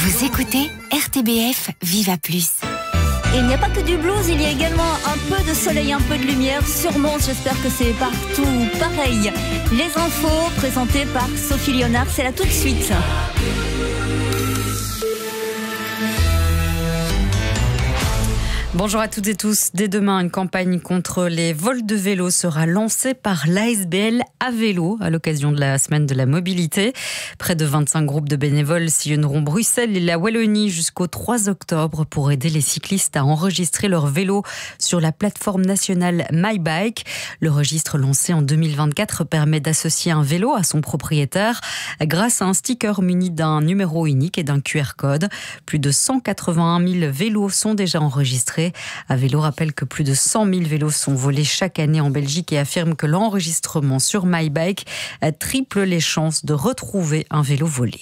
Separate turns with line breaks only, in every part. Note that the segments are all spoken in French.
Vous écoutez RTBF Viva Plus.
Et il n'y a pas que du blues, il y a également un peu de soleil, un peu de lumière sur Mons. J'espère que c'est partout pareil. Les infos présentées par Sophie Léonard, c'est là tout de suite.
Bonjour à toutes et tous. Dès demain, une campagne contre les vols de vélos sera lancée par l'ASBL à vélo à l'occasion de la semaine de la mobilité. Près de 25 groupes de bénévoles sillonneront Bruxelles et la Wallonie jusqu'au 3 octobre pour aider les cyclistes à enregistrer leur vélo sur la plateforme nationale MyBike. Le registre lancé en 2024 permet d'associer un vélo à son propriétaire grâce à un sticker muni d'un numéro unique et d'un QR code. Plus de 181 000 vélos sont déjà enregistrés. À vélo rappelle que plus de 100 000 vélos sont volés chaque année en Belgique et affirme que l'enregistrement sur MyBike triple les chances de retrouver un vélo volé.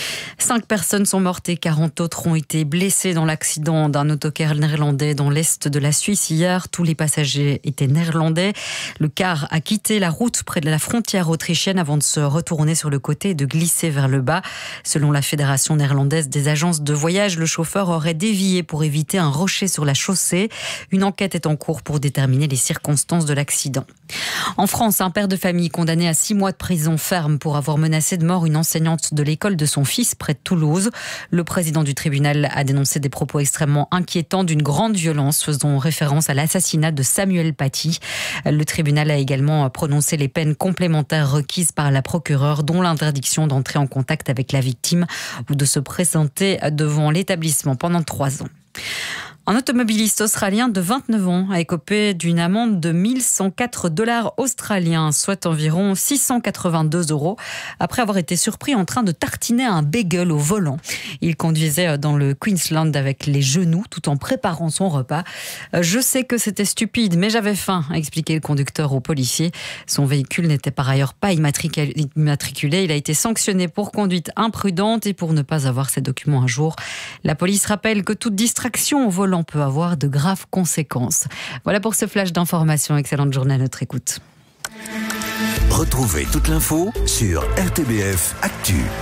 5 personnes sont mortes et 40 autres ont été blessées dans l'accident d'un autocar néerlandais dans l'est de la Suisse hier. Tous les passagers étaient néerlandais. Le car a quitté la route près de la frontière autrichienne avant de se retourner sur le côté et de glisser vers le bas. Selon la Fédération néerlandaise des agences de voyage, le chauffeur aurait dévié pour éviter un rocher sur la chaussée. Une enquête est en cours pour déterminer les circonstances de l'accident. En France, un père de famille condamné à 6 mois de prison ferme pour avoir menacé de mort une enseignante de l'école de son fils près de Toulouse. Le président du tribunal a dénoncé des propos extrêmement inquiétants d'une grande violence faisant référence à l'assassinat de Samuel Paty. Le tribunal a également prononcé les peines complémentaires requises par la procureure, dont l'interdiction d'entrer en contact avec la victime ou de se présenter devant l'établissement pendant 3 ans. Un automobiliste australien de 29 ans a écopé d'une amende de 1104 $ australiens, soit environ 682 €, après avoir été surpris en train de tartiner un bagel au volant. Il conduisait dans le Queensland avec les genoux tout en préparant son repas. « Je sais que c'était stupide, mais j'avais faim », a expliqué le conducteur au policier. Son véhicule n'était par ailleurs pas immatriculé. Il a été sanctionné pour conduite imprudente et pour ne pas avoir ses documents à jour. La police rappelle que toute distraction au volant peut avoir de graves conséquences. Voilà pour ce flash d'information. Excellente journée à notre écoute.
Retrouvez toute l'info sur RTBF Actu.